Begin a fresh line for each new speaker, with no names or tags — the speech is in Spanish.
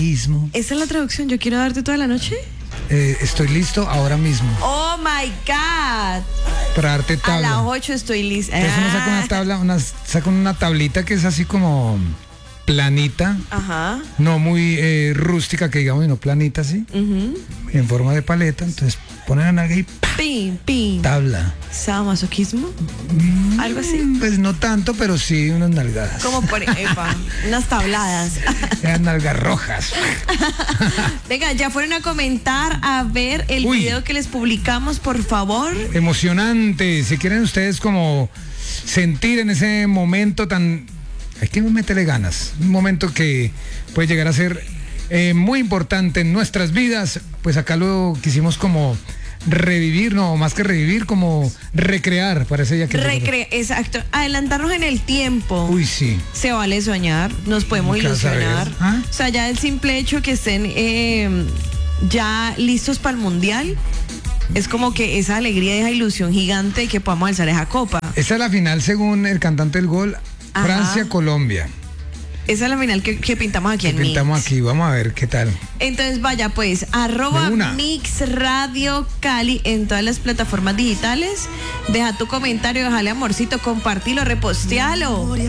sadomasoquismo.
¿Esa es la traducción? ¿Yo quiero darte toda la noche?
Estoy listo ahora mismo
Oh my God.
para darte
A
tabla.
las 8 estoy lista.
Entonces uno saca una tabla, saca una tablita que es así como planita,
Ajá.
no muy rústica, que digamos, sino planita así, en forma de paleta. Entonces ponen la nalga y
Pin, pin.
tabla.
¿Sadomasoquismo? Algo así.
Pues no tanto, pero sí unas nalgadas.
Como por unas tabladas.
Unas nalgas rojas.
Venga, ya fueron a comentar a ver el
Uy.
video que les publicamos, por favor.
Emocionante. Si quieren ustedes como sentir en ese momento tan... Hay que meterle ganas. Un momento que puede llegar a ser muy importante en nuestras vidas. Pues acá lo quisimos como revivir, no, más que revivir, como recrear, parece ya que...
Exacto. Adelantarnos en el tiempo.
Uy, sí.
Se vale soñar, nos podemos
Nunca
ilusionar.
sabes. ¿Ah?
O sea, ya el simple hecho que estén ya listos para el mundial, es como que esa alegría, esa ilusión gigante de que podamos alzar esa copa.
Esa es la final según el cantante del gol,
Ajá.
Francia-Colombia.
Esa es la final que pintamos aquí en Mix.
Pintamos aquí, vamos a ver qué tal.
Entonces vaya pues,
De una.
@Mix Radio Cali en todas las plataformas digitales. Deja tu comentario, déjale amorcito, compartilo, repostealo.